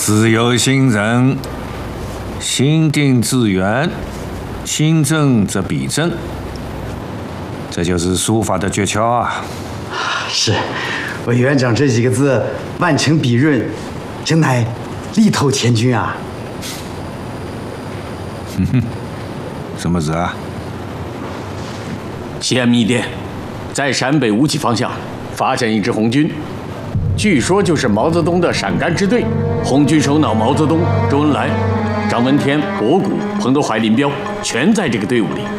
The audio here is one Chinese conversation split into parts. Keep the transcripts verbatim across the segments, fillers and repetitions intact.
自有心人，心定自圆，心正则笔正，这就是书法的诀窍啊！ 是，委员长这几个字万成笔润，真乃力透千钧啊！ 哼哼，什么字啊？ 西安密电，在陕北吴起方向发现一支红军，据说就是毛泽东的陕甘支队。红军首脑毛泽东、周恩来、张闻天、博古、彭德怀、林彪全在这个队伍里。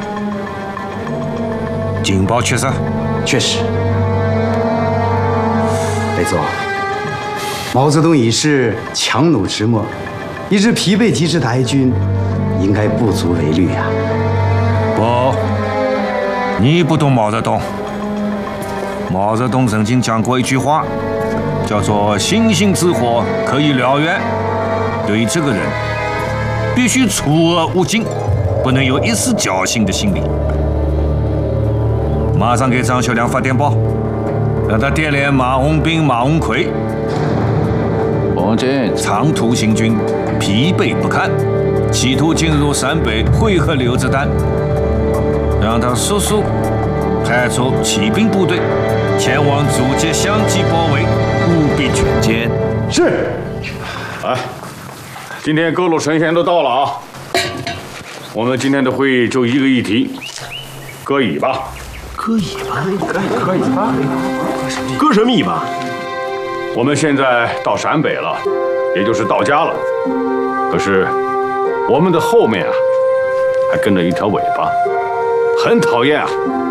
情报确实， 确实，没错。毛泽东已是强弩之末，一支疲惫极致的哀军，应该不足为虑啊。 不，你不懂毛泽东。毛泽东曾经讲过一句话，叫做“星星之火可以燎原”。对于这个人，必须出而无尽，不能有一丝侥幸的心理。马上给张学良发电报，让他电联马红斌、马红奎。 王震， 长途行军，疲惫不堪，企图进入陕北会合刘子丹，让他速速派出骑兵部队前往阻截湘济包围，务必全歼。 是。 来，今天各路神仙都到了啊！我们今天的会议就一个议题，割尾巴。 割尾巴？ 割尾巴？ 割什么尾巴？ 我们现在到陕北了，也就是到家了。可是我们的后面啊，还跟着一条尾巴，很讨厌啊！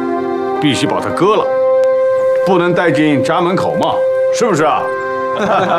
必须把它割了，不能带进家门口嘛，是不是啊？